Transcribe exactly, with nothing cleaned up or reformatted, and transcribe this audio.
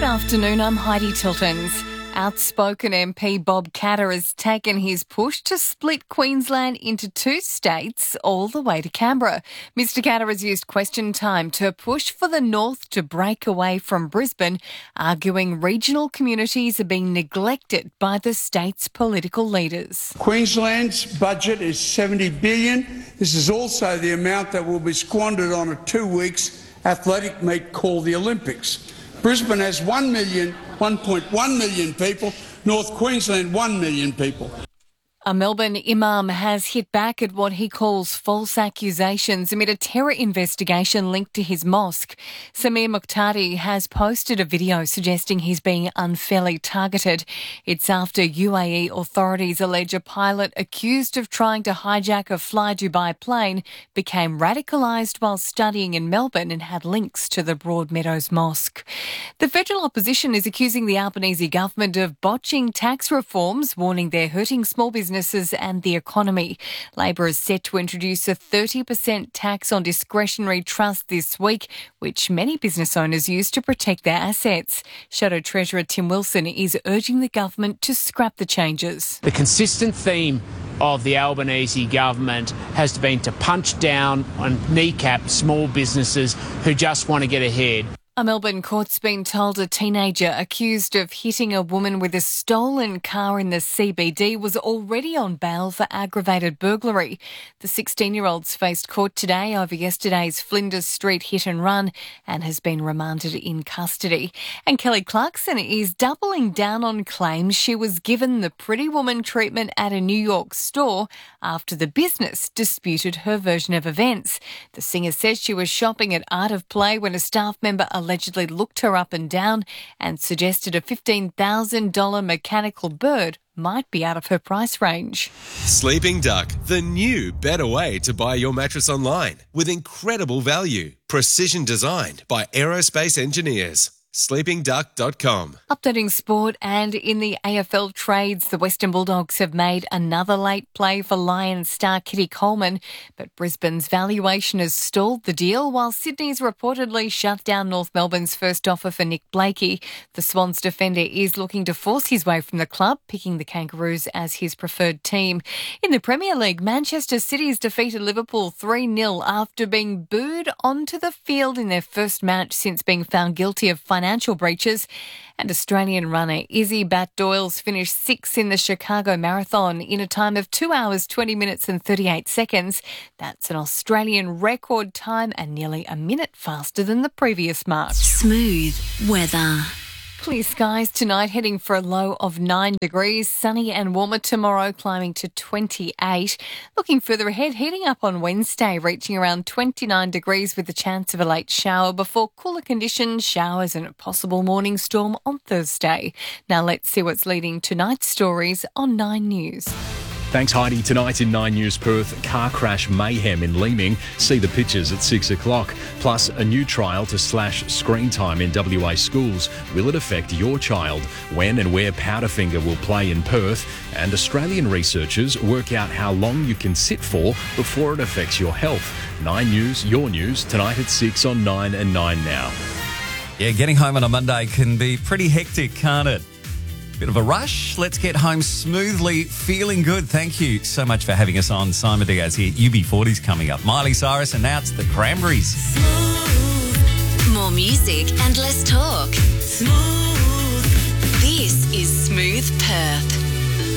Good afternoon, I'm Heidi Tiltons. Outspoken M P Bob Katter has taken his push to split Queensland into two states all the way to Canberra. Mister Katter has used question time to push for the North to break away from Brisbane, arguing regional communities are being neglected by the state's political leaders. Queensland's budget is seventy billion dollars. This is also the amount that will be squandered on a two weeks athletic meet called the Olympics. Brisbane has one million, one point one million people, North Queensland one million people. A Melbourne imam has hit back at what he calls false accusations amid a terror investigation linked to his mosque. Samir Muqtadi has posted a video suggesting he's being unfairly targeted. It's after U A E authorities allege a pilot accused of trying to hijack a Fly Dubai plane became radicalised while studying in Melbourne and had links to the Broadmeadows Mosque. The federal opposition is accusing the Albanese government of botching tax reforms, warning they're hurting small businesses and the economy. Labor is set to introduce a thirty percent tax on discretionary trust this week, which many business owners use to protect their assets. Shadow Treasurer Tim Wilson is urging the government to scrap the changes. The consistent theme of the Albanese government has been to punch down and kneecap small businesses who just want to get ahead. A Melbourne court's been told a teenager accused of hitting a woman with a stolen car in the C B D was already on bail for aggravated burglary. The sixteen-year-old's faced court today over yesterday's Flinders Street hit and run and has been remanded in custody. And Kelly Clarkson is doubling down on claims she was given the Pretty Woman treatment at a New York store after the business disputed her version of events. The singer says she was shopping at Art of Play when a staff member allegedly looked her up and down and suggested a fifteen thousand dollars mechanical bird might be out of her price range. Sleeping Duck, the new, better way to buy your mattress online with incredible value. Precision designed by aerospace engineers. sleeping duck dot com. Updating sport, and in the A F L trades, the Western Bulldogs have made another late play for Lions star Kitty Coleman, but Brisbane's valuation has stalled the deal while Sydney's reportedly shut down North Melbourne's first offer for Nick Blakey. The Swans defender is looking to force his way from the club, picking the Kangaroos as his preferred team. In the Premier League, Manchester City's defeated Liverpool three nil after being booed onto the field in their first match since being found guilty of financial financial breaches. And Australian runner Izzy Bat-Doyle's finished sixth in the Chicago Marathon in a time of two hours, twenty minutes and thirty-eight seconds. That's an Australian record time and nearly a minute faster than the previous mark. Smooth weather. Clear skies tonight, heading for a low of nine degrees. Sunny and warmer tomorrow, climbing to twenty-eight. Looking further ahead, heating up on Wednesday, reaching around twenty-nine degrees with the chance of a late shower before cooler conditions, showers and a possible morning storm on Thursday. Now let's see what's leading tonight's stories on Nine News. Thanks, Heidi. Tonight in Nine News Perth, car crash mayhem in Leeming. See the pictures at six o'clock. Plus, a new trial to slash screen time in W A schools. Will it affect your child? When and where Powderfinger will play in Perth? And Australian researchers work out how long you can sit for before it affects your health. Nine News, your news, tonight at six on Nine and Nine Now. Yeah, getting home on a Monday can be pretty hectic, can't it? Bit of a rush. Let's get home smoothly, feeling good. Thank you so much for having us on. Simon Diaz here. U B forty's coming up. Miley Cyrus, and now it's the Cranberries. More music and less talk.